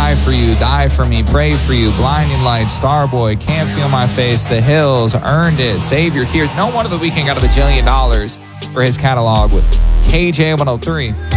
Die for You, Die for Me, Pray for You, Blinding Lights, Starboy, Can't Feel My Face, The Hills, Earned It, Save Your Tears. No wonder The Weeknd got $1 billion for his catalog with KJ103.